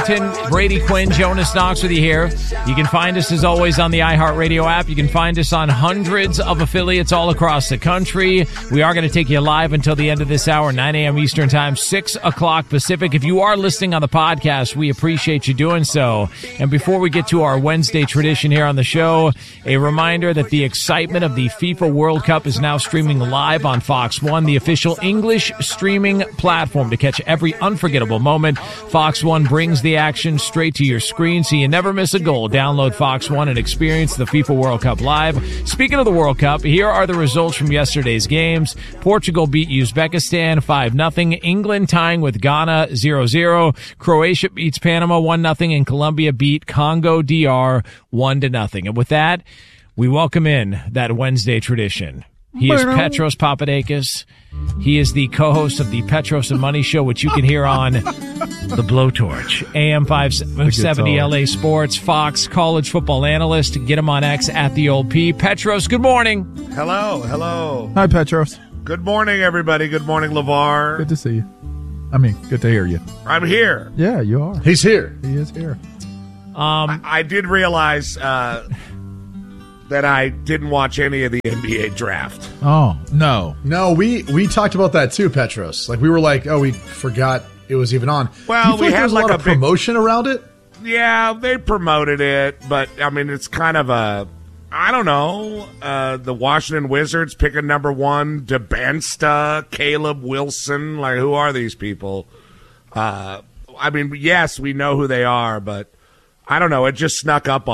Washington, Brady Quinn, Jonas Knox with you here. You can find us, as always, on the iHeartRadio app. You can find us on hundreds of affiliates all across the country. We are going to take you live until the end of this hour, 9 a.m. Eastern Time, 6 o'clock Pacific. If you are listening on the podcast, we appreciate you doing so. And before we get to our Wednesday tradition here on the show, a reminder that the excitement of the FIFA World Cup is now streaming live on Fox One, the official English streaming platform. To catch every unforgettable moment, Fox One brings the action straight to your screen so you never miss a goal. Download Fox One and experience the FIFA World Cup live. Speaking of the World Cup, here are the results from yesterday's games. Portugal beat Uzbekistan 5-0. England tying with Ghana 0-0. Croatia beats Panama 1-0. And Colombia beat Congo DR 1-0. And with that, we welcome in that Wednesday tradition. He is Petros Papadakis. He is the co-host of the Petros and Money Show, which you can hear on The Blowtorch. AM 570 LA Sports, Fox college football analyst. Get him on X at the old P. Petros, good morning. Hello. Hi, Petros. Good morning, everybody. Good morning, LeVar. Good to see you. Good to hear you. I'm here. Yeah, you are. He's here. He is here. I did realize that I didn't watch any of the NBA draft. Oh, no. No, we talked about that too, Petros. Like, we were like, oh, we forgot it was even on. Well, we had there was like a lot of promotion around it. Yeah, they promoted it, but I mean, it's kind of I don't know. The Washington Wizards picking number 1, DeBensta, Caleb Wilson. Like, who are these people? I mean, yes, we know who they are, but I don't know. It just snuck up on